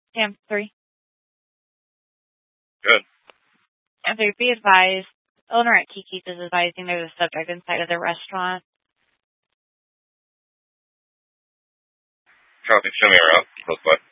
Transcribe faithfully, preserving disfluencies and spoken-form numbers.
Sam, three. Good. And three, be advised, owner at Kiki's is advising there's a subject inside of the restaurant. Copy, show me around. Close by.